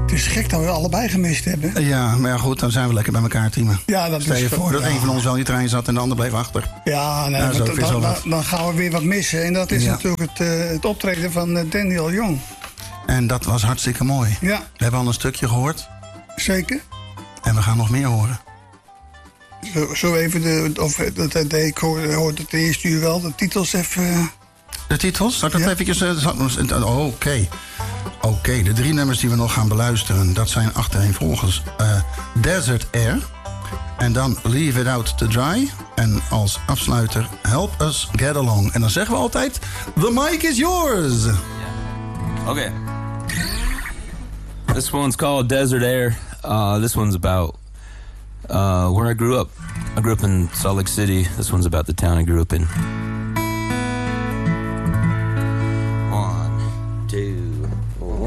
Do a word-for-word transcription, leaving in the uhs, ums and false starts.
Het is gek dat we allebei gemist hebben. Ja, maar ja, goed, dan zijn we lekker bij elkaar, teamen. Ja, dat Stel je is voor dat ja. een van ons wel in die trein zat en de ander bleef achter. Ja, nee, Ja, zo, want is wel dan, wat. dan, dan gaan we weer wat missen. En dat is Ja. natuurlijk het, uh, het optreden van uh, Daniel Young. En dat was hartstikke mooi. Ja, We hebben al een stukje gehoord zeker. en we gaan nog meer horen. Zo, zo even, de, of, dat, dat, ik hoorde, hoorde het eerste uur wel, de titels even... De titels? Zal ik dat Ja. eventjes... uh, zal- oh, Oké. Oké, de drie nummers die we nog gaan beluisteren... dat zijn achtereenvolgens uh, Desert Air... en dan Leave It Out to Dry... en als afsluiter Help Us Get Along. En dan zeggen we altijd... The mic is yours! Okay. This one's called Desert Air. Uh, this one's about uh, where I grew up. I grew up in Salt Lake City. This one's about the town I grew up in.